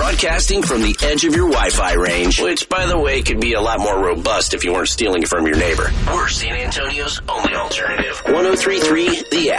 Broadcasting from the edge of your Wi-Fi range, which, by the way, could be a lot more robust if you weren't stealing it from your neighbor. We're San Antonio's only alternative. 103.3 The